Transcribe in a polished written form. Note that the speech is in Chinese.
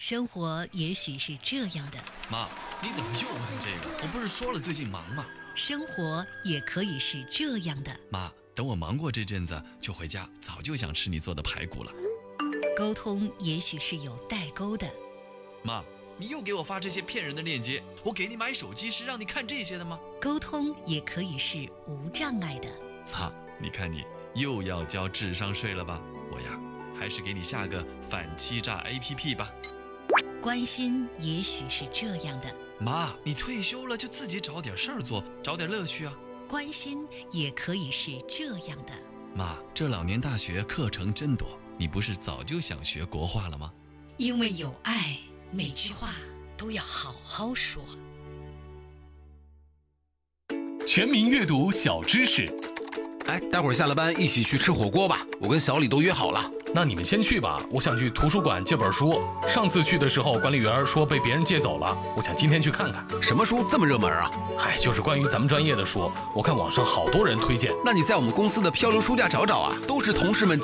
生活也许是这样的。 妈，你怎么又问这个？我不是说了最近忙吗？ 生活也可以是这样的。 妈，等我忙过这阵子就回家，早就想吃你做的排骨了。 沟通也许是有代沟的。 妈，你又给我发这些骗人的链接，我给你买手机是让你看这些的吗？ 沟通也可以是无障碍的。 妈，你看你又要交智商税了吧？我呀，还是给你下个反欺诈 APP 吧。 关心也许是这样的。 妈，你退休了就自己找点事儿做，找点乐趣啊。 关心也可以是这样的。 妈，这老年大学课程真多，你不是早就想学国画了吗？ 因为有爱，每句话都要好好说。 全民阅读小知识。 哎，待会儿下了班一起去吃火锅吧，我跟小李都约好了。 那你们先去吧，我想去图书馆借本书。上次去的时候，管理员说被别人借走了，我想今天去看看。 什么书这么热门啊？ 嗨，就是关于咱们专业的书，我看网上好多人推荐。 那你在我们公司的漂流书架找找啊，都是同事们